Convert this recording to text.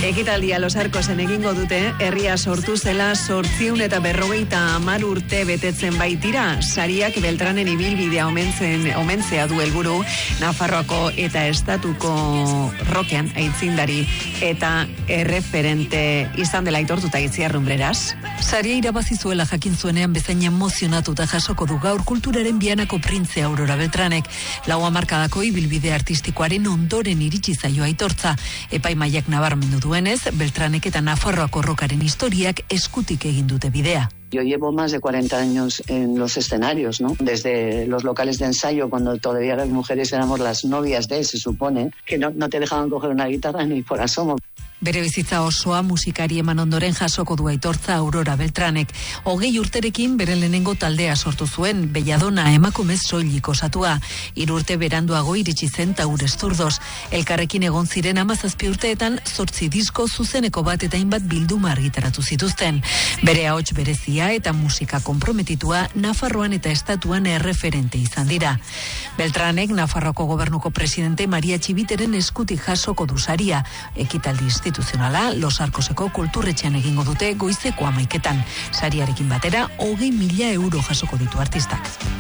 Ekitaldia Los Arcosen egingo dute, herria sortu zela 850 urte betetzen baitira. Sariak Beltranen ibilbidea omentzea du helburu, Nafarroako eta estatuko rokean aitzindari eta erreferente izan dela aitortuta Itziar Lumbreras. Saria irabazi zuela jakin zuenean bezain emozionatuta jasoko du gaur kulturaren Bianako printze Aurora Beltranek. Lau hamarkadako ibilbide artistikoaren ondoren iritsi zaio aitortza. Epaimaiak nabarmendu duenez, Beltranek eta Nafarroako rokaren historiak eskutik egin dute bidea. Yo llevo más de 40 años en los escenarios, ¿no? Desde los locales de ensayo, cuando todavía las mujeres éramos las novias de, se supone, que no te dejaban coger una guitarra ni por asomo. Bere bizitza osoa musikari eman ondoren jasoko du aitortza Aurora Beltranek. 20 urterekin bere lehenengo taldea sortu zuen, Belladona emakumez soilik osatua. 3 urte beranduago iritsi zen Taures Zurdos. Elkarrekin egon ziren 17 urteetan 8 disko zuzeneko bat eta hainbat bilduma argitaratu zituzten. Bere ahots berezia eta musika konprometitua Nafarroan eta estatuan erreferente izan dira. Beltranek Nafarroako gobernuko presidente Maria Txibiteren eskutik jasoko du saria. Ekitaldi instituzionala Los Arcoseko kulturretxean egingo dute goizeko 11:00. Sariarekin batera 20.000 euro jasoko ditu artistak.